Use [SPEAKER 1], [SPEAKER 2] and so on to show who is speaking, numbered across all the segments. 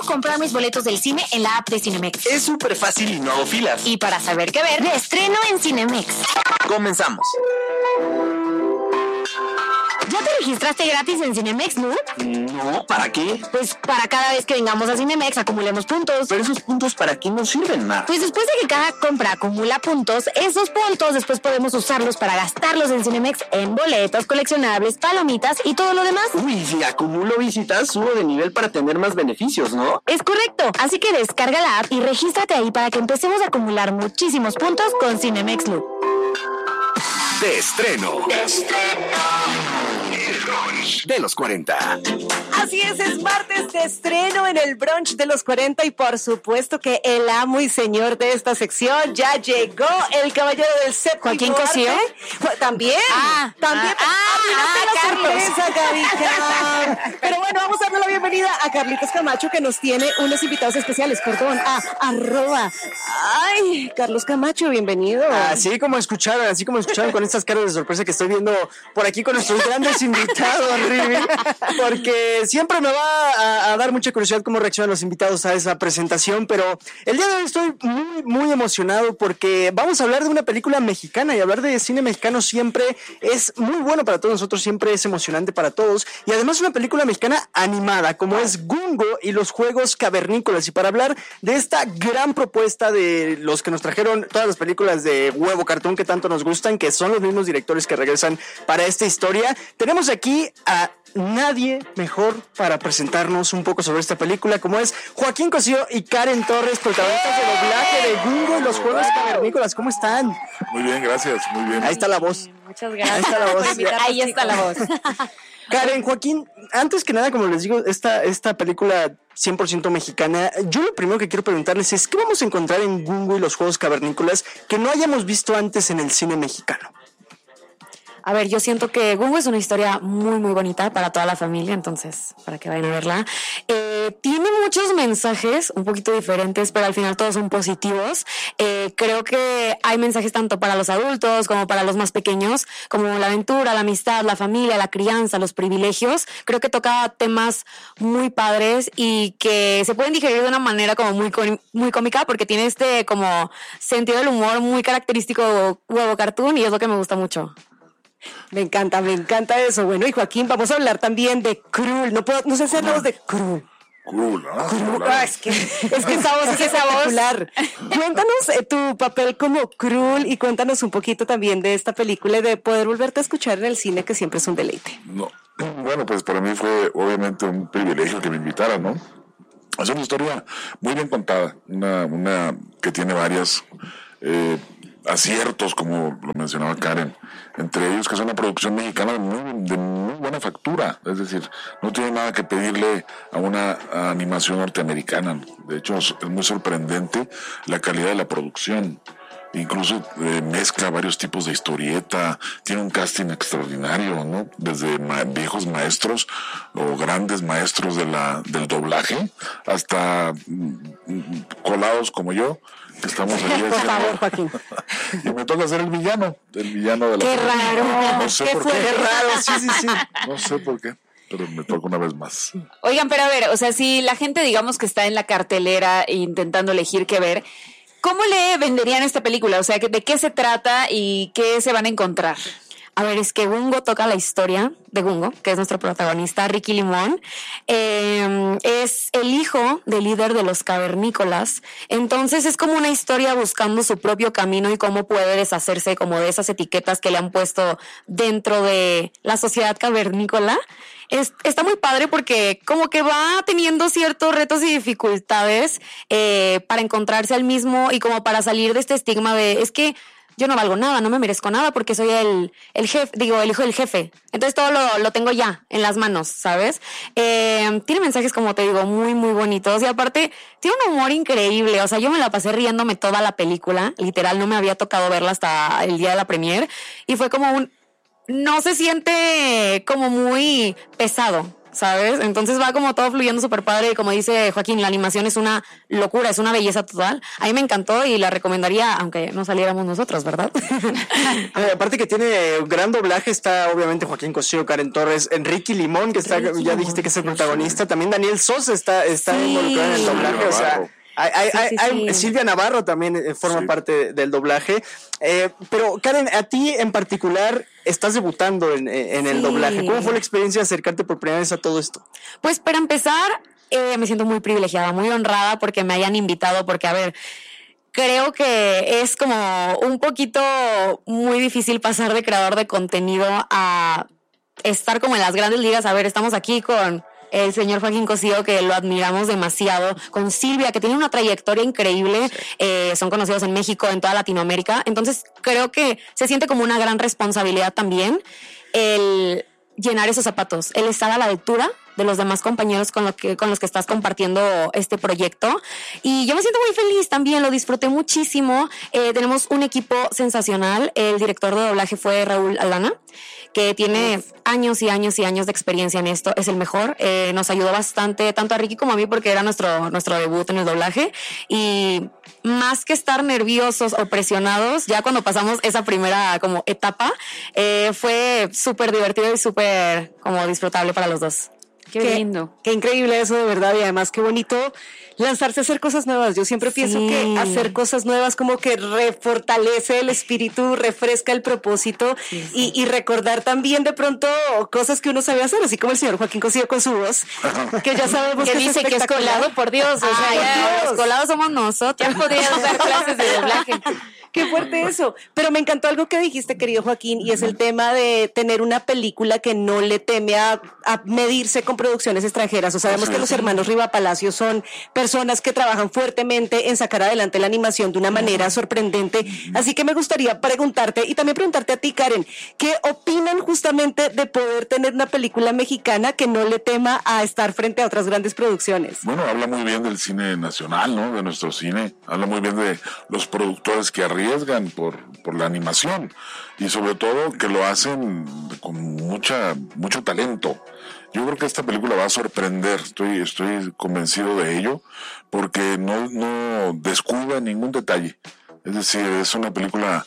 [SPEAKER 1] comprar mis boletos del cine en la app de Cinemex.
[SPEAKER 2] Es súper fácil y no hago filas.
[SPEAKER 1] Y para saber qué ver, de estreno en Cinemex.
[SPEAKER 2] Comenzamos.
[SPEAKER 1] ¿Ya te registraste gratis en Cinemex, no?
[SPEAKER 2] No, ¿para qué?
[SPEAKER 1] Pues para cada vez que vengamos a Cinemex acumulemos puntos.
[SPEAKER 2] Pero esos puntos, ¿para qué nos sirven, Mar?
[SPEAKER 1] Pues después de que cada compra acumula puntos, esos puntos después podemos usarlos para gastarlos en Cinemex en boletos, coleccionables, palomitas y todo lo demás.
[SPEAKER 2] Uy, si acumulo visitas, subo de nivel para tener más beneficios, ¿no?
[SPEAKER 1] Es correcto, así que descarga la app y regístrate ahí para que empecemos a acumular muchísimos puntos con Cinemex Loop.
[SPEAKER 3] De estreno. El brunch de los 40.
[SPEAKER 4] Así es martes de estreno en el brunch de los 40 y por supuesto que el amo y señor de esta sección ya llegó, el caballero del séptimo
[SPEAKER 1] ¿Joaquín Cosío?
[SPEAKER 4] También. También.
[SPEAKER 1] Carlos.
[SPEAKER 4] Sorpresa, Gaby. Pero bueno, vamos a darle la bienvenida a Carlitos Camacho, que nos tiene unos invitados especiales. Perdón, @. Carlos Camacho, bienvenido.
[SPEAKER 5] Así como escucharon con estas caras de sorpresa que estoy viendo por aquí con nuestros grandes invitados, Rivi, porque siempre me va a dar mucha curiosidad cómo reaccionan los invitados a esa presentación, pero el día de hoy estoy muy, muy emocionado porque vamos a hablar de una película mexicana y hablar de cine mexicano siempre es muy bueno para todos nosotros, siempre es emocionante para todos y además una película mexicana animada como es Gungo y los Juegos Cavernícolas. Y para hablar de esta gran propuesta de los que nos trajeron todas las películas de Huevo Cartoon que tanto nos gustan, que son los mismos directores que regresan para esta historia, tenemos aquí a nadie mejor para presentarnos un poco sobre esta película, como es Joaquín Cosío y Karen Torres, protagonistas de doblaje de Gungo y los Juegos Cavernícolas. ¿Cómo están?
[SPEAKER 6] Muy bien, gracias, muy bien.
[SPEAKER 5] Ahí está la voz.
[SPEAKER 4] Muchas gracias.
[SPEAKER 5] Ahí está la voz.
[SPEAKER 1] Ahí está la voz.
[SPEAKER 5] Karen, Joaquín, antes que nada, como les digo, esta película 100% mexicana, yo lo primero que quiero preguntarles es ¿qué vamos a encontrar en Gungo y los Juegos Cavernícolas que no hayamos visto antes en el cine mexicano?
[SPEAKER 7] A ver, yo siento que Gungo es una historia muy, muy bonita para toda la familia, entonces, para que vayan a verla. Tiene muchos mensajes un poquito diferentes, pero al final todos son positivos. Creo que hay mensajes tanto para los adultos como para los más pequeños, como la aventura, la amistad, la familia, la crianza, los privilegios. Creo que toca temas muy padres y que se pueden digerir de una manera como muy cómica, porque tiene este como sentido del humor muy característico Huevo Cartoon y es lo que me gusta mucho.
[SPEAKER 4] Me encanta eso. Bueno, y Joaquín, vamos a hablar también de Krul. No sé hacer la voz de Krul.
[SPEAKER 6] Cool, ¿no?
[SPEAKER 4] Es que esa voz es espectacular. Cuéntanos tu papel como Krul y cuéntanos un poquito también de esta película y de poder volverte a escuchar en el cine, que siempre es un deleite.
[SPEAKER 6] No. Bueno, pues para mí fue obviamente un privilegio que me invitaran, ¿no? Es una historia muy bien contada, una que tiene varias aciertos, como lo mencionaba Karen, entre ellos que es una producción mexicana de muy buena factura, es decir, no tiene nada que pedirle a una animación norteamericana. De hecho, es muy sorprendente la calidad de la producción. Incluso mezcla varios tipos de historieta, tiene un casting extraordinario, ¿no? Desde viejos maestros o grandes maestros del doblaje hasta colados como yo, que estamos ahí.
[SPEAKER 4] Por favor, Joaquín.
[SPEAKER 6] Y me toca ser el villano de la
[SPEAKER 7] ¡Qué raro!
[SPEAKER 6] No sé por qué.
[SPEAKER 5] ¡Qué raro! Sí.
[SPEAKER 6] No sé por qué, pero me toca una vez más.
[SPEAKER 8] Oigan, pero a ver, o sea, si la gente digamos que está en la cartelera intentando elegir qué ver, ¿cómo le venderían esta película? O sea, ¿de qué se trata y qué se van a encontrar?
[SPEAKER 7] A ver, es que Gungo toca la historia de Gungo, que es nuestro protagonista, Ricky Limón. Es el hijo del líder de los cavernícolas. Entonces es como una historia buscando su propio camino y cómo puede deshacerse como de esas etiquetas que le han puesto dentro de la sociedad cavernícola. Está muy padre porque como que va teniendo ciertos retos y dificultades para encontrarse al mismo y como para salir de este estigma de es que yo no valgo nada, no me merezco nada porque soy el jefe, el hijo del jefe. Entonces todo lo tengo ya en las manos, ¿sabes? Tiene mensajes, como te digo, muy, muy bonitos. Y aparte, tiene un humor increíble. O sea, yo me la pasé riéndome toda la película. Literal, no me había tocado verla hasta el día de la premier. Y fue como no se siente como muy pesado. ¿sabes? Entonces va como todo fluyendo súper padre y como dice Joaquín, la animación es una locura, es una belleza total. A mí me encantó y la recomendaría, aunque no saliéramos nosotros, ¿verdad?
[SPEAKER 5] Aparte que tiene un gran doblaje, está obviamente Joaquín Cosío, Karen Torres, Enrique Limón, que está, ya dijiste que es el protagonista, también Daniel Sosa está involucrado en el doblaje, o sea...
[SPEAKER 6] Sí.
[SPEAKER 5] Silvia Navarro también forma parte del doblaje. Pero Karen, a ti en particular estás debutando en el doblaje. ¿Cómo fue la experiencia de acercarte por primera vez a todo esto?
[SPEAKER 7] Pues para empezar, me siento muy privilegiada, muy honrada porque me hayan invitado, porque a ver, creo que es como un poquito muy difícil pasar de creador de contenido a estar como en las grandes ligas. A ver, estamos aquí con el señor Joaquín Cosío, que lo admiramos demasiado, con Silvia, que tiene una trayectoria increíble, son conocidos en México, en toda Latinoamérica, entonces creo que se siente como una gran responsabilidad también el llenar esos zapatos, el estar a la altura de los demás compañeros con los que estás compartiendo este proyecto. Y yo me siento muy feliz también, lo disfruté muchísimo. Tenemos un equipo sensacional. El director de doblaje fue Raúl Aldana, que tiene años y años y años de experiencia en esto. Es el mejor. Nos ayudó bastante, tanto a Ricky como a mí, porque era nuestro debut en el doblaje. Y más que estar nerviosos o presionados, ya cuando pasamos esa primera como etapa, fue súper divertido y súper como disfrutable para los dos.
[SPEAKER 4] Qué lindo. Qué increíble eso, de verdad. Y además, qué bonito lanzarse a hacer cosas nuevas. Yo siempre pienso que hacer cosas nuevas como que refortalece el espíritu, refresca el propósito y recordar también de pronto cosas que uno sabe hacer, así como el señor Joaquín Cosío con su voz, que ya sabemos
[SPEAKER 8] que dice que es colado, por Dios. O sea, ya
[SPEAKER 7] los colados somos nosotros.
[SPEAKER 8] Ya podríamos dar clases de doblaje.
[SPEAKER 4] Qué fuerte eso. Pero me encantó algo que dijiste, querido Joaquín, y es el tema de tener una película que no le teme a medirse con producciones extranjeras. O sea, sabemos que los hermanos Riva Palacio son personas que trabajan fuertemente en sacar adelante la animación de una manera sorprendente. Así que me gustaría preguntarte, y también preguntarte a ti, Karen, ¿qué opinan justamente de poder tener una película mexicana que no le tema a estar frente a otras grandes producciones?
[SPEAKER 6] Bueno, habla muy bien del cine nacional, ¿no? De nuestro cine. Habla muy bien de los productores que arriesgan por la animación y sobre todo que lo hacen con mucho talento. Yo creo que esta película va a sorprender, estoy convencido de ello, porque no descuida ningún detalle. Es decir, es una película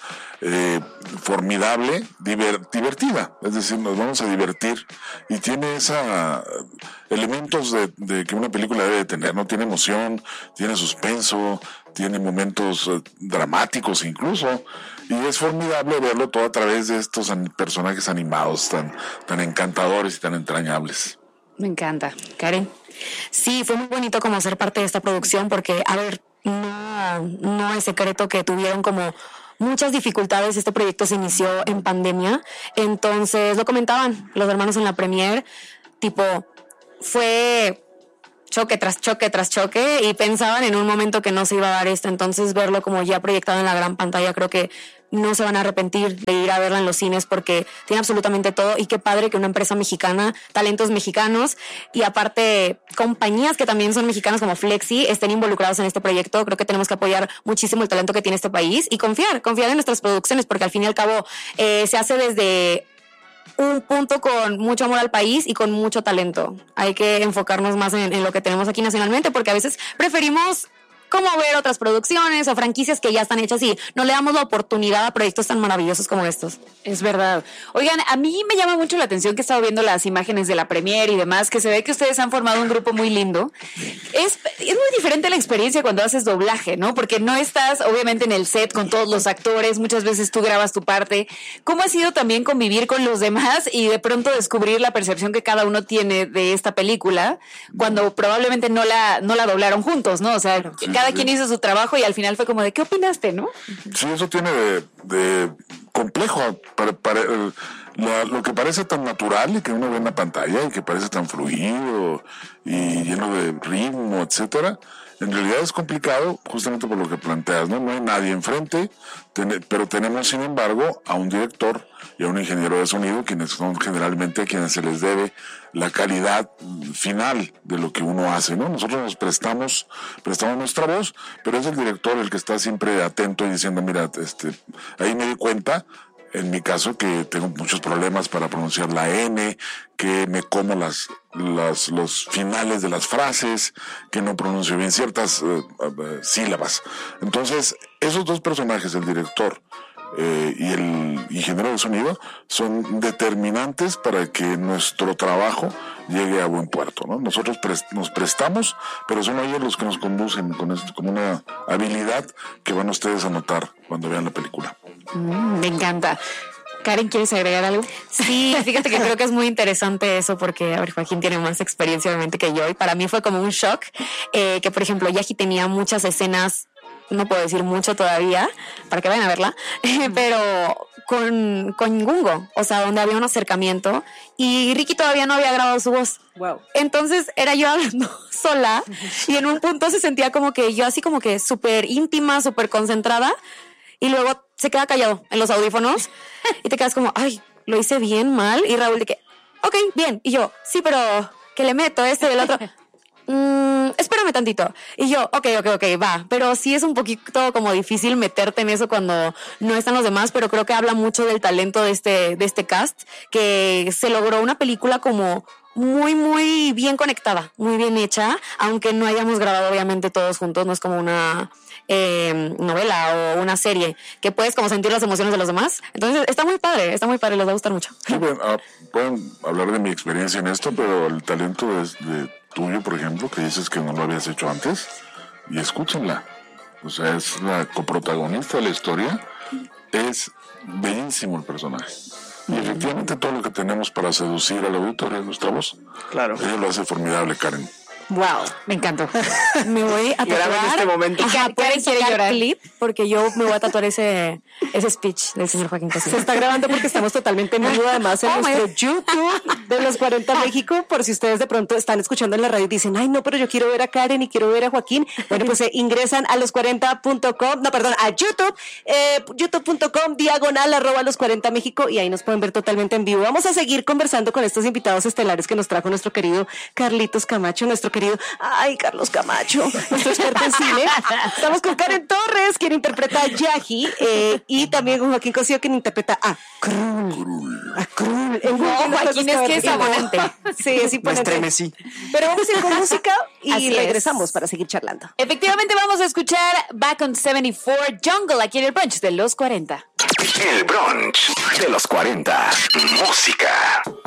[SPEAKER 6] formidable, divertida. Es decir, nos vamos a divertir y tiene elementos de que una película debe tener, ¿no? Tiene emoción, tiene suspenso, tiene momentos dramáticos incluso, y es formidable verlo todo a través de estos personajes animados tan encantadores y tan entrañables.
[SPEAKER 8] Me encanta. Karen.
[SPEAKER 7] Sí, fue muy bonito como ser parte de esta producción porque, a ver, no es secreto que tuvieron como muchas dificultades. Este proyecto se inició en pandemia, entonces lo comentaban los hermanos en la premier, tipo, fue choque tras choque tras choque y pensaban en un momento que no se iba a dar esto, entonces verlo como ya proyectado en la gran pantalla, creo que no se van a arrepentir de ir a verla en los cines porque tiene absolutamente todo. Y qué padre que una empresa mexicana, talentos mexicanos y aparte compañías que también son mexicanas como Flexi estén involucrados en este proyecto. Creo que tenemos que apoyar muchísimo el talento que tiene este país y confiar en nuestras producciones, porque al fin y al cabo se hace desde un punto con mucho amor al país y con mucho talento. Hay que enfocarnos más en lo que tenemos aquí nacionalmente, porque a veces preferimos como ver otras producciones o franquicias que ya están hechas y no le damos la oportunidad a proyectos tan maravillosos como estos.
[SPEAKER 8] Es verdad. Oigan, a mí me llama mucho la atención que he estado viendo las imágenes de la premier y demás, que se ve que ustedes han formado un grupo muy lindo. Es muy diferente la experiencia cuando haces doblaje, ¿no? Porque no estás obviamente en el set con todos los actores, muchas veces tú grabas tu parte. ¿Cómo ha sido también convivir con los demás y de pronto descubrir la percepción que cada uno tiene de esta película cuando probablemente no la doblaron juntos, ¿no? O sea, cada quien hizo su trabajo y al final fue como de ¿qué opinaste, no?
[SPEAKER 6] Sí, eso tiene de complejo lo que parece tan natural y que uno ve en la pantalla y que parece tan fluido y lleno de ritmo, etcétera. En realidad es complicado justamente por lo que planteas, ¿no? No hay nadie enfrente, pero tenemos sin embargo a un director y a un ingeniero de sonido, quienes son generalmente quienes se les debe la calidad final de lo que uno hace, ¿no? Nosotros nos prestamos nuestra voz, pero es el director el que está siempre atento y diciendo, mira, ahí me di cuenta, En mi caso, que tengo muchos problemas para pronunciar la N, que me como los finales de las frases, que no pronuncio bien ciertas sílabas. Entonces, esos dos personajes, el director y el ingeniero de sonido, son determinantes para que nuestro trabajo llegue a buen puerto, ¿no? Nosotros nos prestamos, pero son ellos los que nos conducen con una habilidad que van ustedes a notar cuando vean la película.
[SPEAKER 8] Me encanta. Karen, ¿quieres agregar algo?
[SPEAKER 7] Sí, fíjate que creo que es muy interesante eso porque, a ver, Joaquín tiene más experiencia obviamente que yo y para mí fue como un shock que, por ejemplo, Yagi tenía muchas escenas, no puedo decir mucho todavía para que vayan a verla, pero con Gungo, o sea, donde había un acercamiento y Ricky todavía no había grabado su voz.
[SPEAKER 4] Wow.
[SPEAKER 7] Entonces era yo hablando sola y en un punto se sentía como que yo así como que súper íntima, súper concentrada. Y luego se queda callado en los audífonos y te quedas como, ay, lo hice bien, mal. Y Raúl de que, ok, bien. Y yo, sí, pero ¿qué le meto este del otro? Espérame tantito. Y yo, ok, va. Pero sí es un poquito como difícil meterte en eso cuando no están los demás, pero creo que habla mucho del talento de este cast, que se logró una película como muy, muy bien conectada, muy bien hecha, aunque no hayamos grabado obviamente todos juntos, no es como una novela o una serie que puedes como sentir las emociones de los demás. Entonces está muy padre, les va a gustar mucho.
[SPEAKER 6] Sí, pueden hablar de mi experiencia en esto, pero el talento es de tuyo, por ejemplo, que dices que no lo habías hecho antes, y escúchenla. O sea, es la coprotagonista de la historia, es bellísimo el personaje. Y efectivamente todo lo que tenemos para seducir al auditorio es nuestra voz.
[SPEAKER 5] Claro.
[SPEAKER 6] Ella lo hace formidable, Karen.
[SPEAKER 8] Wow, me encantó.
[SPEAKER 7] Me voy a tatuar
[SPEAKER 5] en este momento.
[SPEAKER 7] Ajá,
[SPEAKER 8] Karen
[SPEAKER 7] pueden
[SPEAKER 8] quiere
[SPEAKER 7] sacar
[SPEAKER 8] llorar.
[SPEAKER 7] clip porque yo me voy a tatuar ese speech del señor Joaquín Cosío.
[SPEAKER 4] Se está grabando porque estamos totalmente en vivo, además en nuestro YouTube de Los 40 México, por si ustedes de pronto están escuchando en la radio y dicen, ay no, pero yo quiero ver a Karen y quiero ver a Joaquín. Bueno, pues ingresan a los40.com, a YouTube, youtube.com /los40 México y ahí nos pueden ver totalmente en vivo. Vamos a seguir conversando con estos invitados estelares que nos trajo nuestro querido Carlitos Camacho, nuestro querido, Carlos Camacho, nuestro experto en cine. Estamos con Karen Torres, quien interpreta a Yagi, y también con Joaquín Cosío, quien interpreta a Krul. A Krul.
[SPEAKER 8] Joaquín es que es abonante.
[SPEAKER 4] Sí, es
[SPEAKER 5] Me
[SPEAKER 4] imponente.
[SPEAKER 5] estremecí.
[SPEAKER 4] Pero vamos a ir con música y
[SPEAKER 8] Así es.
[SPEAKER 4] regresamos para seguir charlando.
[SPEAKER 8] Efectivamente, vamos a escuchar Back on 74 Jungle aquí en el brunch de los 40.
[SPEAKER 3] El brunch de los 40. Música.